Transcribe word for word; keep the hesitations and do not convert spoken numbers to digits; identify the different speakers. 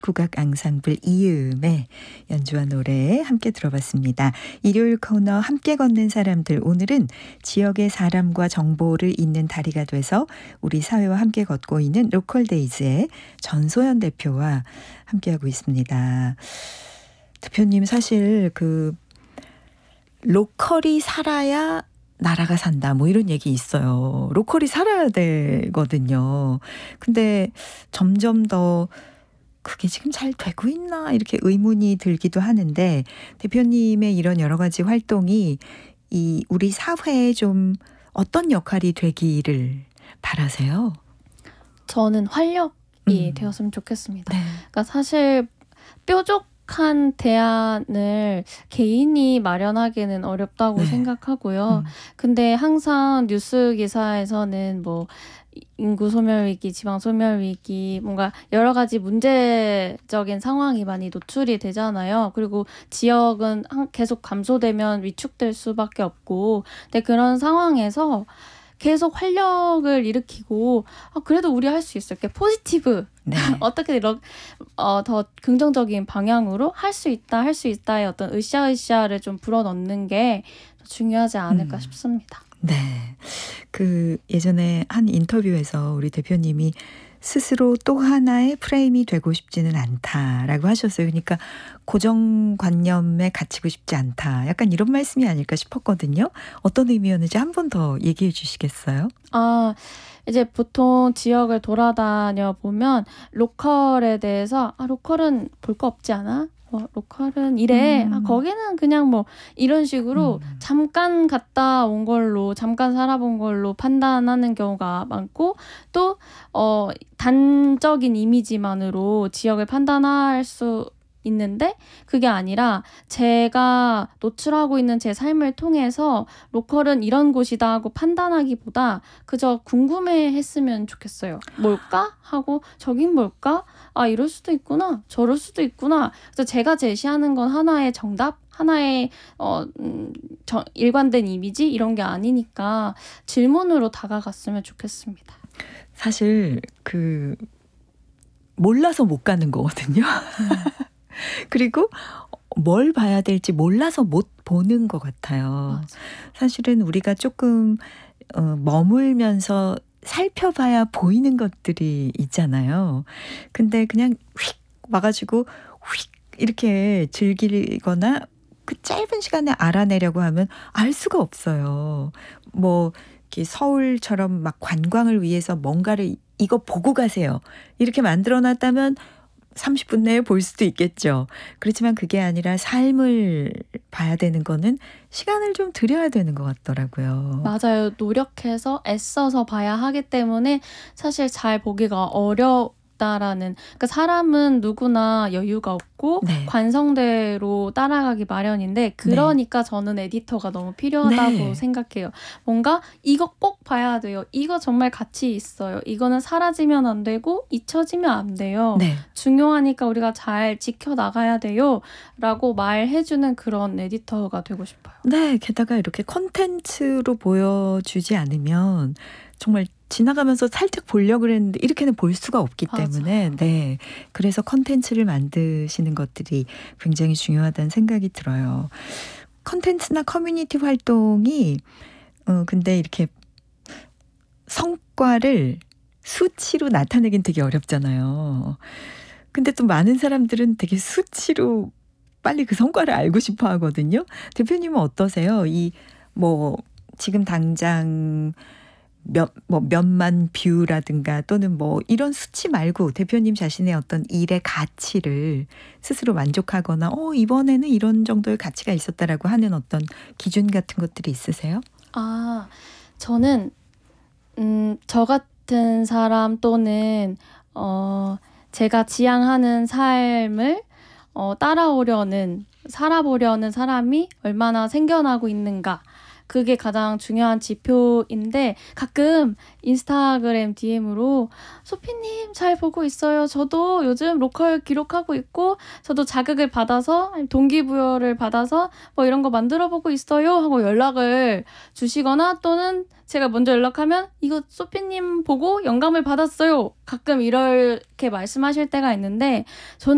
Speaker 1: 국악 앙상블 이음의 연주한 노래 함께 들어봤습니다. 일요일 코너 함께 걷는 사람들, 오늘은 지역의 사람과 정보를 잇는 다리가 돼서 우리 사회와 함께 걷고 있는 로컬데이즈의 전소연 대표와 함께하고 있습니다. 대표님, 사실 그 로컬이 살아야 나라가 산다, 뭐 이런 얘기 있어요. 로컬이 살아야 되거든요. 근데 점점 더 그게 지금 잘 되고 있나 이렇게 의문이 들기도 하는데, 대표님의 이런 여러 가지 활동이 이 우리 사회에 좀 어떤 역할이 되기를 바라세요?
Speaker 2: 저는 활력이
Speaker 1: 음.
Speaker 2: 되었으면 좋겠습니다.
Speaker 1: 네.
Speaker 2: 그러니까 사실 뾰족한 대안을 개인이 마련하기는 어렵다고
Speaker 1: 네.
Speaker 2: 생각하고요.
Speaker 1: 음.
Speaker 2: 근데 항상 뉴스 기사에서는 뭐 인구 소멸 위기, 지방 소멸 위기, 뭔가 여러 가지 문제적인 상황이 많이 노출이 되잖아요. 그리고 지역은 계속 감소되면 위축될 수밖에 없고, 근데 그런 상황에서 계속 활력을 일으키고, 아, 그래도 우리 할 수 있어, 이렇게 포지티브,
Speaker 1: 네.
Speaker 2: 어떻게 이런 어, 더 긍정적인 방향으로 할 수 있다, 할 수 있다의 어떤 으쌰으쌰를 좀 불어넣는 게 중요하지 않을까
Speaker 1: 음. 싶습니다. 네. 그 예전에 한 인터뷰에서 우리 대표님이 스스로 또 하나의 프레임이 되고 싶지는 않다라고 하셨어요. 그러니까 고정관념에 갇히고 싶지 않다, 약간 이런 말씀이 아닐까 싶었거든요. 어떤 의미였는지 한 번 더 얘기해 주시겠어요?
Speaker 2: 아, 이제 보통 지역을 돌아다녀 보면 로컬에 대해서, 아, 로컬은 볼 거 없지 않아? 뭐 로컬은 이래.
Speaker 1: 음.
Speaker 2: 아, 거기는 그냥 뭐 이런 식으로
Speaker 1: 음.
Speaker 2: 잠깐 갔다 온 걸로, 잠깐 살아본 걸로 판단하는 경우가 많고, 또 어, 단적인 이미지만으로 지역을 판단할 수 있는데, 그게 아니라 제가 노출하고 있는 제 삶을 통해서 로컬은 이런 곳이다 하고 판단하기보다 그저 궁금해 했으면 좋겠어요. 뭘까? 하고 저긴 뭘까? 아, 이럴 수도 있구나, 저럴 수도 있구나. 그래서 제가 제시하는 건 하나의 정답, 하나의 어, 음, 저, 일관된 이미지, 이런 게 아니니까 질문으로 다가갔으면 좋겠습니다.
Speaker 1: 사실 그 몰라서 못 가는 거거든요. 그리고 뭘 봐야 될지 몰라서 못 보는 것 같아요.
Speaker 2: 맞아.
Speaker 1: 사실은 우리가 조금 어, 머물면서 살펴봐야 보이는 것들이 있잖아요. 근데 그냥 휙 와가지고 휙 이렇게 즐기거나 그 짧은 시간에 알아내려고 하면 알 수가 없어요. 뭐 이렇게 서울처럼 막 관광을 위해서 뭔가를 이거 보고 가세요, 이렇게 만들어놨다면 삼십 분 내에 볼 수도 있겠죠. 그렇지만 그게 아니라 삶을 봐야 되는 거는 시간을 좀 들여야 되는 것 같더라고요.
Speaker 2: 맞아요. 노력해서 애써서 봐야 하기 때문에 사실 잘 보기가 어렵다라는, 그러니까 사람은 누구나 여유가 없고
Speaker 1: 네.
Speaker 2: 관성대로 따라가기 마련인데, 그러니까 저는 에디터가 너무 필요하다고
Speaker 1: 네.
Speaker 2: 생각해요. 뭔가 이거 꼭 봐야 돼요, 이거 정말 가치 있어요, 이거는 사라지면 안 되고 잊혀지면 안 돼요,
Speaker 1: 네.
Speaker 2: 중요하니까 우리가 잘 지켜나가야 돼요 라고 말해주는 그런 에디터가 되고 싶어요.
Speaker 1: 네. 게다가 이렇게 콘텐츠로 보여주지 않으면 정말 지나가면서 살짝 보려고 그랬는데 이렇게는 볼 수가 없기
Speaker 2: 맞아.
Speaker 1: 때문에, 네. 그래서 콘텐츠를 만드시는 것들이 굉장히 중요하다는 생각이 들어요. 콘텐츠나 커뮤니티 활동이 어 근데 이렇게 성과를 수치로 나타내긴 되게 어렵잖아요. 근데 또 많은 사람들은 되게 수치로 빨리 그 성과를 알고 싶어 하거든요. 대표님은 어떠세요? 이 뭐 지금 당장 몇, 뭐 몇만 뷰라든가 또는 뭐 이런 수치 말고 대표님 자신의 어떤 일의 가치를 스스로 만족하거나 어 이번에는 이런 정도의 가치가 있었다라고 하는 어떤 기준 같은 것들이 있으세요?
Speaker 2: 아, 저는 음, 저 같은 사람 또는 어, 제가 지향하는 삶을 어, 따라오려는, 살아보려는 사람이 얼마나 생겨나고 있는가, 그게 가장 중요한 지표인데, 가끔 인스타그램 디엠으로 소피님 잘 보고 있어요, 저도 요즘 로컬 기록하고 있고 저도 자극을 받아서 동기부여를 받아서 뭐 이런 거 만들어 보고 있어요 하고 연락을 주시거나, 또는 제가 먼저 연락하면 이거 소피님 보고 영감을 받았어요, 가끔 이렇게 말씀하실 때가 있는데, 저는